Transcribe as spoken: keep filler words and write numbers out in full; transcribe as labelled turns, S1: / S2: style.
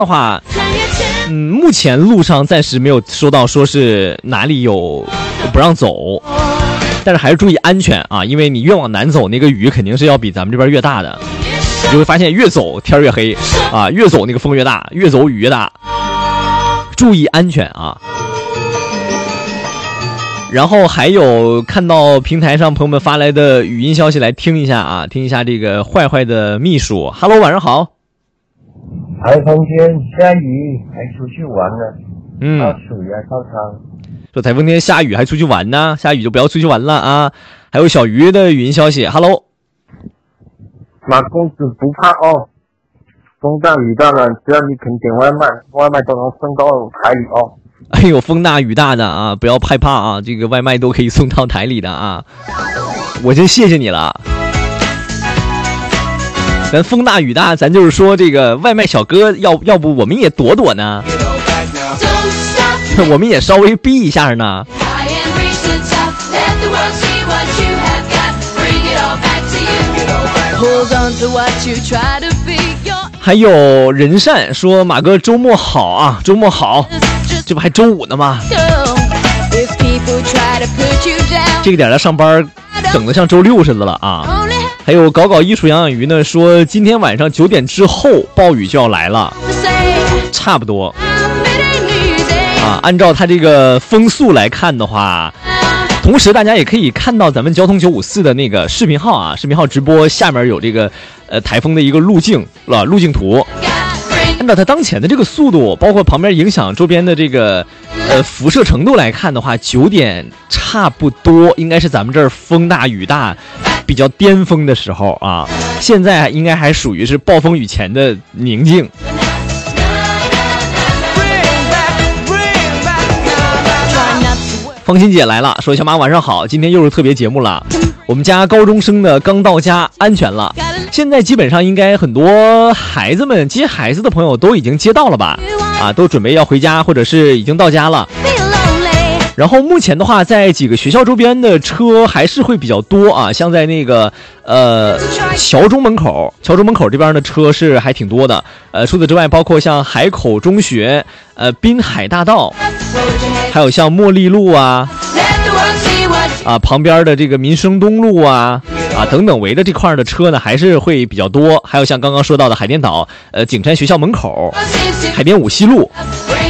S1: 的话，嗯，目前路上暂时没有收到说是哪里有不让走，但是还是注意安全啊，因为你越往南走，那个雨肯定是要比咱们这边越大的，你就会发现越走天越黑啊，越走那个风越大，越走雨越大，注意安全啊。然后还有看到平台上朋友们发来的语音消息，来听一下啊，听一下这个坏坏的秘书。Hello， 晚上好。
S2: 台风天下雨还出去玩呢，
S1: 嗯，
S2: 靠水啊靠汤。
S1: 说台风天下雨还出去玩呢，下雨就不要出去玩了啊。还有小鱼的语音消息 ，Hello，
S2: 马公子不怕哦，风大雨大了，只要你肯点外卖，外卖都能送到台里哦。
S1: 哎呦，风大雨大的啊，不要害怕啊，这个外卖都可以送到台里的啊，我真谢谢你了。咱风大雨大，咱就是说这个外卖小哥要要不我们也躲躲呢，我们也稍微逼一下呢。还有人善说马哥周末好啊，周末好，这不还周五呢吗？这个点来上班整得像周六似的了啊。还有搞搞艺术养养鱼呢，说今天晚上九点之后暴雨就要来了，差不多啊。按照它这个风速来看的话，同时大家也可以看到咱们交通九五四的那个视频号啊，视频号直播下面有这个呃台风的一个路径了路径图。按照它当前的这个速度，包括旁边影响周边的这个呃辐射程度来看的话，九点差不多应该是咱们这儿风大雨大比较巅峰的时候啊。现在应该还属于是暴风雨前的宁静。方欣姐来了，说小马晚上好，今天又是特别节目了。我们家高中生呢刚到家，安全了。现在基本上应该很多孩子们接孩子的朋友都已经接到了吧？啊，都准备要回家，或者是已经到家了。然后目前的话，在几个学校周边的车还是会比较多啊，像在那个呃桥中门口，桥中门口这边的车是还挺多的。呃，除此之外，包括像海口中学、呃滨海大道，还有像茉莉路啊。啊，旁边的这个民生东路啊，啊等等围着这块的车呢，还是会比较多。还有像刚刚说到的海淀岛，呃景山学校门口，海淀五西路，